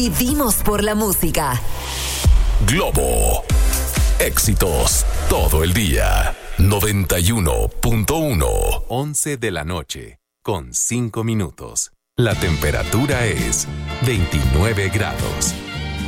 Vivimos por la música. Globo. Éxitos todo el día. 91.1. 11 de la noche, con 5 minutos. La temperatura es 29 grados.